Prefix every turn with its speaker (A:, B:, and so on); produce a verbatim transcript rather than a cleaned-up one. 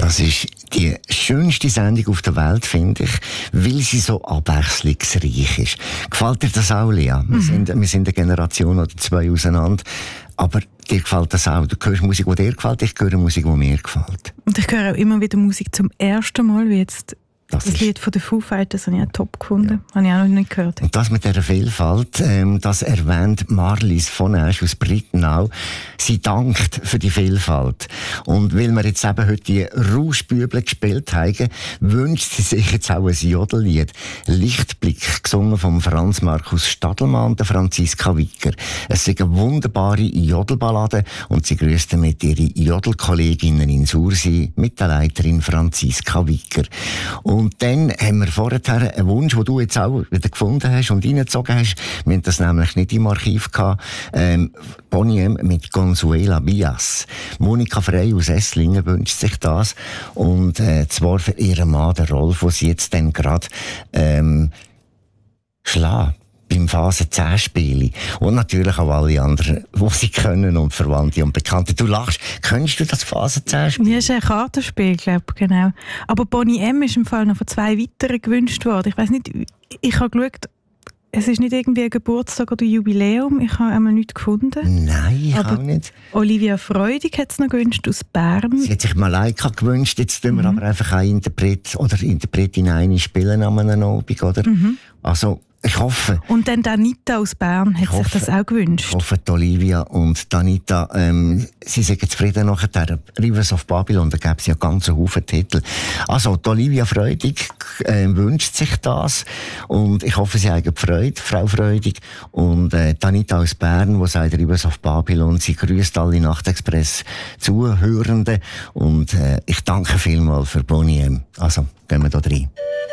A: Das ist die schönste Sendung auf der Welt, finde ich, weil sie so abwechslungsreich ist. Gefällt dir das auch, Lea? Mhm. Wir, sind, wir sind eine Generation oder zwei auseinander. Aber dir gefällt das auch. Du hörst Musik, die dir gefällt, ich höre Musik, die mir gefällt.
B: Und ich höre auch immer wieder Musik zum ersten Mal, wie jetzt das, das Lied von den Foo Fighters, habe ich auch top gefunden. Ja. Habe ich auch noch nicht gehört.
A: Und das mit dieser Vielfalt, ähm, das erwähnt Marlies von Asch aus Brittenau. Sie dankt für die Vielfalt. Und weil wir jetzt eben heute die Rauschbüble gespielt haben, wünscht sie sich jetzt auch ein Jodellied. Lichtblick, gesungen von Franz Markus Stadelmann und Franziska Wicker. Es ist eine wunderbare Jodelballade und sie grüßt damit ihre Jodelkolleginnen in Sursee mit der Leiterin Franziska Wicker. Und dann haben wir vorher einen Wunsch, den du jetzt auch wieder gefunden hast und reingezogen hast. Wir haben das nämlich nicht im Archiv gehabt. Ähm, Boney M. mit Consuela Bias. Monika Frey aus Esslingen wünscht sich das. Und äh, zwar für ihren Mann, den Rolf, den sie jetzt dann gerade ähm, schlägt. Beim Phase zehn Spiele. Und natürlich auch alle anderen, die sie können und Verwandte und Bekannte. Du lachst. Kennst du das Phase zehn Spiel?
B: Ja, das ist ein Kartenspiel, glaube ich, genau. Aber Boney M. ist im Fall noch von zwei weiteren gewünscht worden. Ich weiss nicht, ich habe geschaut, es ist nicht irgendwie ein Geburtstag oder Jubiläum. Ich habe einmal nichts gefunden.
A: Nein, ich
B: aber
A: auch nicht.
B: Olivia Freudig hat es noch gewünscht aus Bern.
A: Sie hat sich Malaika gewünscht. Jetzt tun wir mhm. aber einfach einen Interpret oder Interpretin eine spielen an einem Abend, oder? Mhm. Also, ich hoffe.
B: Und dann Danita aus Bern hat sich das auch gewünscht.
A: Ich hoffe, die Olivia und Danita, ähm, sie sind zufrieden nachher. Rivers of Babylon, da gäbe es ja ganz einen Haufen Titel. Also, die Olivia Freudig äh, wünscht sich das. Und ich hoffe, sie haben Freude, Frau Freudig. Und äh, Danita aus Bern, die sagt Rivers of Babylon, sie grüßt alle Nachtexpress-Zuhörenden. Und äh, ich danke vielmals für Boney M. Also, gehen wir da rein.